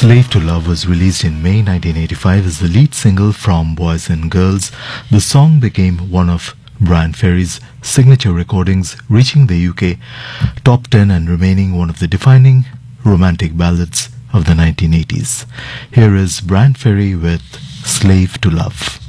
Slave to Love was released in May 1985 as the lead single from Boys and Girls. The song became one of Bryan Ferry's signature recordings, reaching the UK top 10 and remaining one of the defining romantic ballads of the 1980s. Here is Bryan Ferry with Slave to Love.